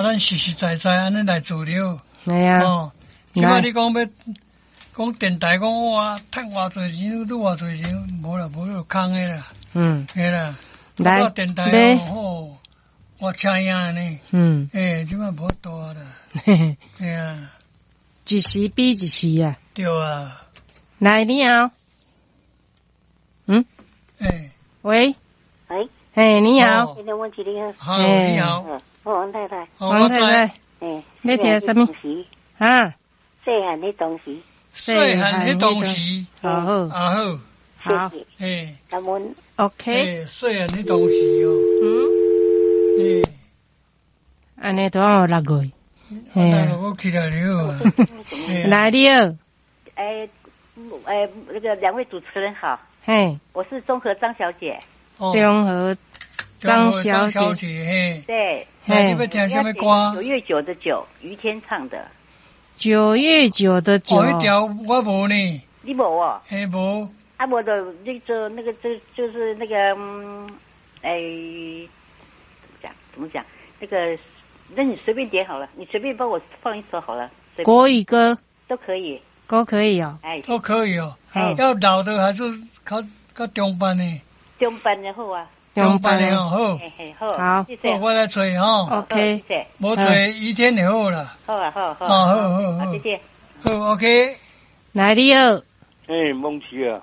咱实实在在安尼来治疗。 系啊。 哦，即摆你讲要讲电台讲哇，趁偌济钱，拄偌济钱，无啦，无就空诶啦。嘿啦。来，电台哦，我请样呢。即摆无多啦。嘿啊。 一时比一时啊。 对啊。 来，你好。喂。喂。你好。 你问题你好。 好，你好。 王太太。 王太太。你听什么？啊。 细汉的东西。 细汉的东西。 好。 好。 感恩。 OK。 细汉的东西哦。 安尼都要6月。 我起来了啊。 来了。 那个两位主持人好。我是综合张小姐。 综合张小姐。 对。 你要听什么歌 ？9月9的9，于天唱的。 9月9的9。 那条我无呢。 你无哦？ 无。 我的那个就是那个怎么讲？那你随便点好了，你随便帮我放一首好了。 国语歌都可以。 都可以哦。 都可以哦。要老的还是较中班的？ 中班的好啊。 中班的好。 好。谢谢。 我来找哈。 OK。 谢谢。 无找1天就好了。 好啊，好。 好。 谢谢。 好 OK。 来你好。 孟琪啊。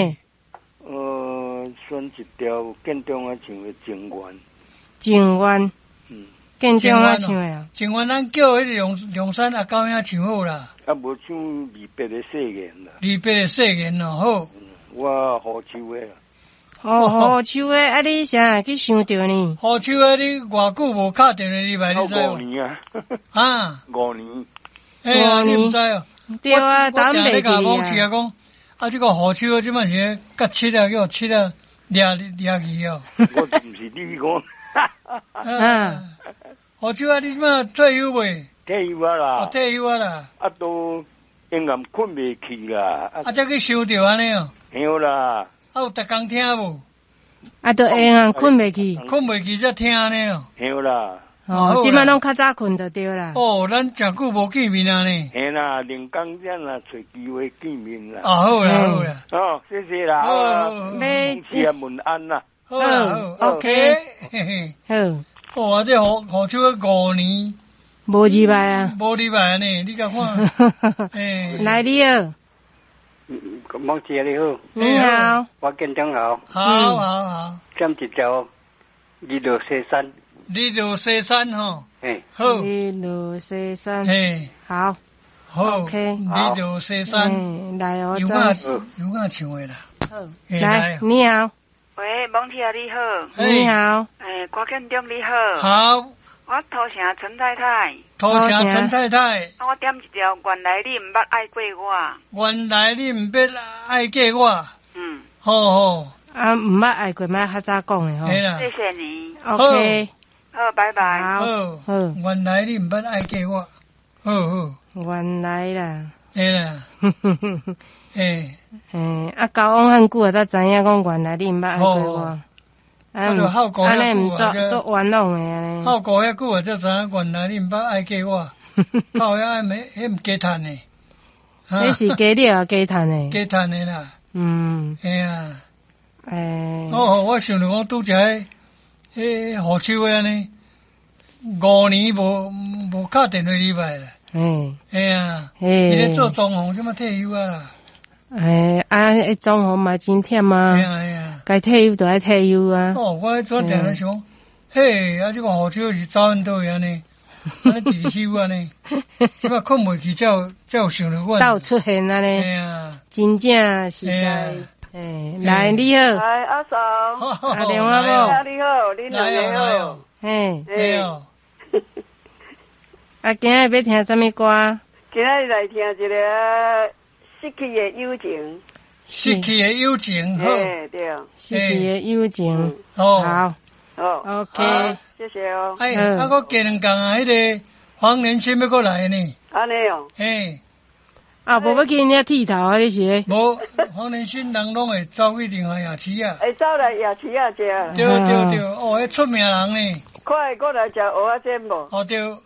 选一条建中啊唱的情缘。 情缘。建中啊唱的啊。 情缘咱叫迄梁山阿高兄唱好啦。 无唱离别的誓言啦。 离别的誓言哦，好。 我何秋的。 何秋的，你啥去想到呢？ 何秋的，你偌久无敲电话入来，你知无 ？5年啊。 5 年。 你毋知哦。 对啊，当袂记啊。讲这个何秋的，即摆是甲7啊，叫7啊，掠去哦。 我毋是你讲。何秋啊，你即摆退休未？ 退休啊啦。 退休啊啦。 都永远困袂去啦。 才去想着安尼哦。 嘿啦。 有逐工听无？ 都永远困袂去。 困袂去才听呢哦。 嘿啦。 即摆拢较早困就对啦。 咱诚久无见面啊呢。 嘿啦，另讲咱啦，找机会见面啦。 好啦。 谢谢啦。恭喜啊，问安啦。 好 OK。好。这何秋个5年。 无入来啊。 无入来呢，你甲看。 来你好。 孟姐你好。 你好。 我建中好。 好。 点一条日落西山。 日落西山吼。好。 日落西山。好。 好。 OK。 日落西山。 来哦， 有唱的啦。 好。来，你好。 喂，孟姐你好。 你好。 郭建中你好。 好。 我土城陈太太。 土城陈太太。 我点一条原来你毋捌爱过我。 原来你毋捌爱过我。好。 毋捌爱过，莫较早讲的吼。 谢谢你。 OK。 好，拜拜。 好。 原来你毋捌爱过我。好。 原来啦。 嘿啦。 交往很久才知影讲原来你毋捌爱过我。 安尼毋做冤枉的安尼。 好过遐久才知影原来你毋捌爱过我。靠遐爱没，迄毋加趁的。 迄是加了加趁的。 加趁的啦。嘿啊。我想着讲拄则迄何秋的安尼，5年无敲电话入来啦。嘿啊。伊咧做装潢，即马退休啊啦。 装潢嘛真忝啊。该退休就爱退休啊。 我昨定咧想，这个何秋是走很倒去安尼，安尼退休安尼，即马困袂去，才有想着我。 到出现安尼。真正是在。来你好。 来阿嫂。 打电话无？ 你好，你好。 今日要听什么歌？ 今日来听一个失去的友情。 失去的友情，好。 对。 失去的友情。 好。 OK。 谢谢哦。 我加2工啊，迄个黄连新要过来呢。 安尼哦。 无要去人家剃头啊，你是？ 无，黄连新人拢会走去另外夜市啊。 会走来夜市啊，食。 对，迄出名人呢。 快过来食蚵仔煎无？ 对。